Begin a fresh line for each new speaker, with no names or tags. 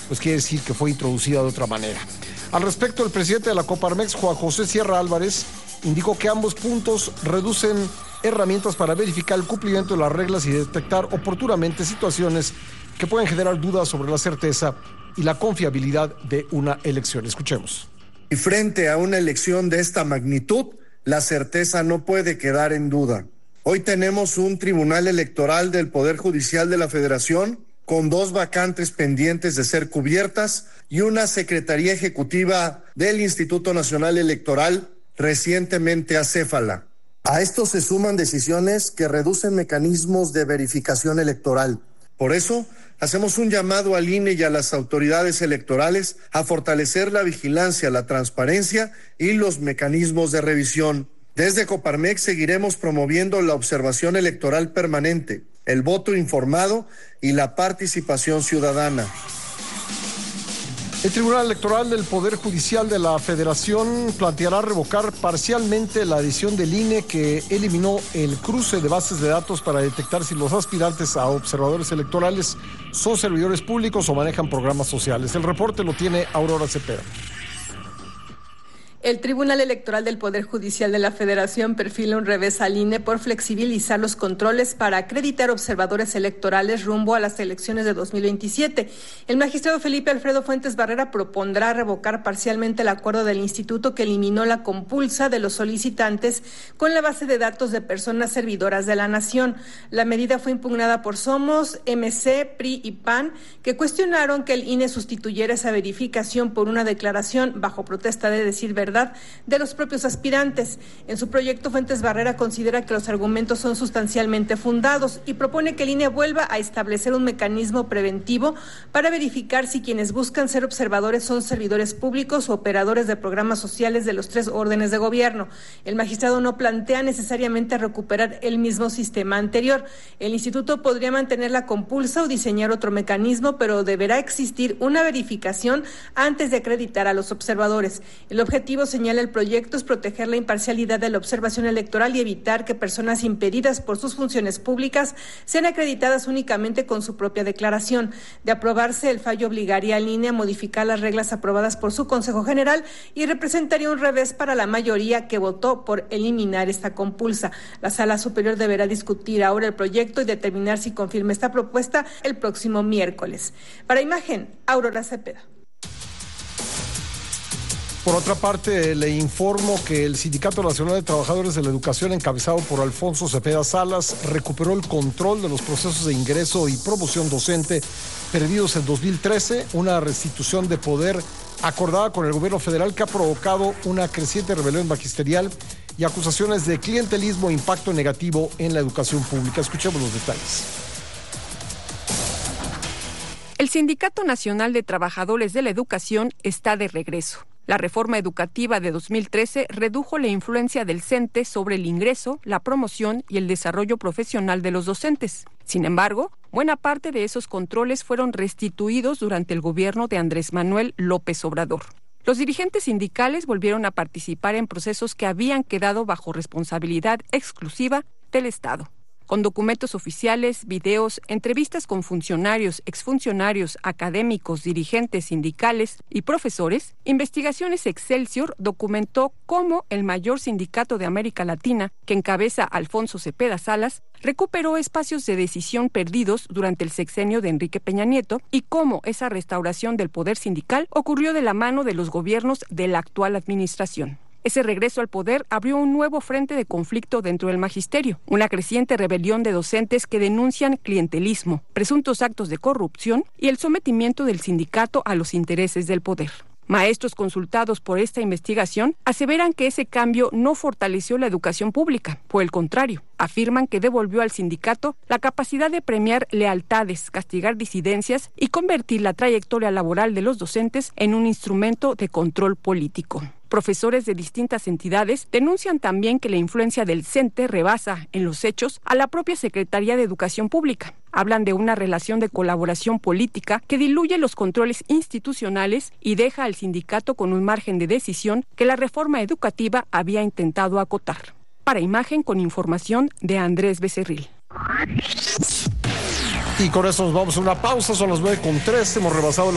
pues quiere decir que fue introducida de otra manera. Al respecto, el presidente de la Coparmex, Juan José Sierra Álvarez, indicó que ambos puntos reducen herramientas para verificar el cumplimiento de las reglas y detectar oportunamente situaciones que pueden generar dudas sobre la certeza y la confiabilidad de una elección. Escuchemos.
Y frente a una elección de esta magnitud, la certeza no puede quedar en duda. Hoy tenemos un Tribunal Electoral del Poder Judicial de la Federación con 2 vacantes pendientes de ser cubiertas y una Secretaría Ejecutiva del Instituto Nacional Electoral recientemente acéfala. A esto se suman decisiones que reducen mecanismos de verificación electoral. Por eso, hacemos un llamado al INE y a las autoridades electorales a fortalecer la vigilancia, la transparencia y los mecanismos de revisión. Desde Coparmex seguiremos promoviendo la observación electoral permanente, el voto informado y la participación ciudadana.
El Tribunal Electoral del Poder Judicial de la Federación planteará revocar parcialmente la decisión del INE que eliminó el cruce de bases de datos para detectar si los aspirantes a observadores electorales son servidores públicos o manejan programas sociales. El reporte lo tiene Aurora Cepeda.
El Tribunal Electoral del Poder Judicial de la Federación perfila un revés al INE por flexibilizar los controles para acreditar observadores electorales rumbo a las elecciones de 2027. El magistrado Felipe Alfredo Fuentes Barrera propondrá revocar parcialmente el acuerdo del instituto que eliminó la compulsa de los solicitantes con la base de datos de personas servidoras de la nación. La medida fue impugnada por Somos, MC, PRI y PAN, que cuestionaron que el INE sustituyera esa verificación por una declaración bajo protesta de decir verdad de los propios aspirantes. En su proyecto, Fuentes Barrera considera que los argumentos son sustancialmente fundados y propone que el INE vuelva a establecer un mecanismo preventivo para verificar si quienes buscan ser observadores son servidores públicos o operadores de programas sociales de los 3 órdenes de gobierno. El magistrado no plantea necesariamente recuperar el mismo sistema anterior. El instituto podría mantener la compulsa o diseñar otro mecanismo, pero deberá existir una verificación antes de acreditar a los observadores. El objetivo, señala el proyecto, es proteger la imparcialidad de la observación electoral y evitar que personas impedidas por sus funciones públicas sean acreditadas únicamente con su propia declaración. De aprobarse, el fallo obligaría al INE a modificar las reglas aprobadas por su Consejo General y representaría un revés para la mayoría que votó por eliminar esta compulsa. La Sala Superior deberá discutir ahora el proyecto y determinar si confirma esta propuesta el próximo miércoles. Para Imagen, Aurora Cepeda.
Por otra parte, le informo que el Sindicato Nacional de Trabajadores de la Educación, encabezado por Alfonso Cepeda Salas, recuperó el control de los procesos de ingreso y promoción docente perdidos en 2013, una restitución de poder acordada con el gobierno federal que ha provocado una creciente rebelión magisterial y acusaciones de clientelismo e impacto negativo en la educación pública. Escuchemos los detalles.
El Sindicato Nacional de Trabajadores de la Educación está de regreso. La reforma educativa de 2013 redujo la influencia del CENTE sobre el ingreso, la promoción y el desarrollo profesional de los docentes. Sin embargo, buena parte de esos controles fueron restituidos durante el gobierno de Andrés Manuel López Obrador. Los dirigentes sindicales volvieron a participar en procesos que habían quedado bajo responsabilidad exclusiva del Estado. Con documentos oficiales, videos, entrevistas con funcionarios, exfuncionarios, académicos, dirigentes sindicales y profesores, Investigaciones Excelsior documentó cómo el mayor sindicato de América Latina, que encabeza Alfonso Cepeda Salas, recuperó espacios de decisión perdidos durante el sexenio de Enrique Peña Nieto y cómo esa restauración del poder sindical ocurrió de la mano de los gobiernos de la actual administración. Ese regreso al poder abrió un nuevo frente de conflicto dentro del magisterio, una creciente rebelión de docentes que denuncian clientelismo, presuntos actos de corrupción y el sometimiento del sindicato a los intereses del poder. Maestros consultados por esta investigación aseveran que ese cambio no fortaleció la educación pública, por el contrario, afirman que devolvió al sindicato la capacidad de premiar lealtades, castigar disidencias y convertir la trayectoria laboral de los docentes en un instrumento de control político. Profesores de distintas entidades denuncian también que la influencia del CENTE rebasa en los hechos a la propia Secretaría de Educación Pública. Hablan de una relación de colaboración política que diluye los controles institucionales y deja al sindicato con un margen de decisión que la reforma educativa había intentado acotar. Para Imagen, con información de Andrés Becerril.
Y con eso nos vamos a una pausa, son las 9:03, hemos rebasado